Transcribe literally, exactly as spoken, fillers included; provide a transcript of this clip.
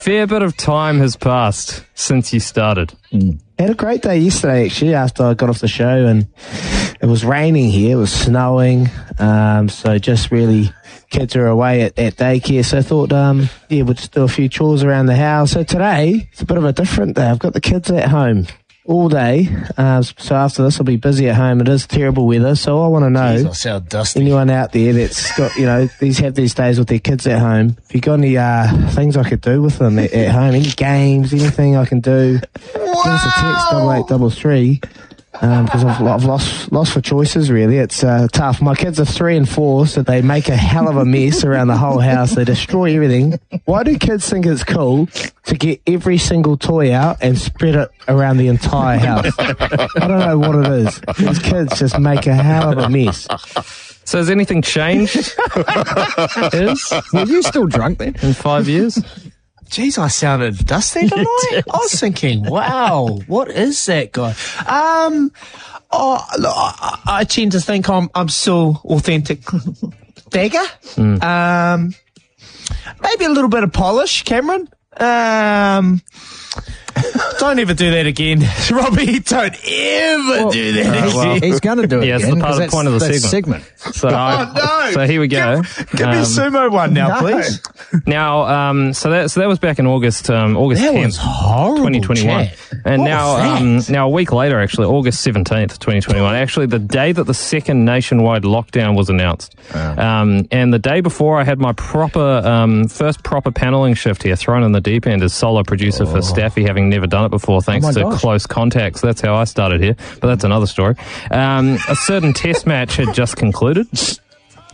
Fair bit of time has passed since you started. Mm. Had a great day yesterday, actually, after I got off the show, and it was raining here, it was snowing, um, so just really, kids are away at, at daycare, so I thought, um, yeah, we'll just do a few chores around the house. So today, it's a bit of a different day. I've got the kids at home all day, uh, so after this I'll be busy at home. It is terrible weather, so I want to know, Jeez, I sound dusty. Anyone out there that's got, you know, these have these days with their kids at home, if you got any uh, things I could do with them at, at home, any games, anything I can do, wow. give us a text, double eight double three, um, because I've, I've lost lost for choices, really. It's uh, tough. My kids are three and four, so they make a hell of a mess around the whole house. They destroy everything. Why do kids think it's cool to get every single toy out and spread it around the entire house? I don't know what it is. These kids just make a hell of a mess. So has anything changed? Is? Were you still drunk then? In five years? Jeez, I sounded dusty tonight. I was thinking, wow, what is that guy? Um, oh, look, I, I tend to think I'm I'm still authentic dagger. Mm. Um, maybe a little bit of polish, Cameron. Um, don't ever do that again, Robbie. Don't ever well, do that uh, again. Well, he's going to do it yeah, again. It's part of the point of the segment. segment. So, I, oh, no. so here we go. Give, give um, me a sumo one now, no. please. Now, um, so that so that was back in August, um, August that tenth, was horrible, twenty twenty-one, chat. and what now, um, now a week later, actually, August seventeenth, twenty twenty-one, actually the day that the second nationwide lockdown was announced, oh. um, and the day before, I had my proper um, first proper paneling shift here, thrown in the deep end as solo producer oh. for Staffy, having never done it before, thanks oh to gosh. close contacts. That's how I started here, but that's another story. Um, a certain test match had just concluded.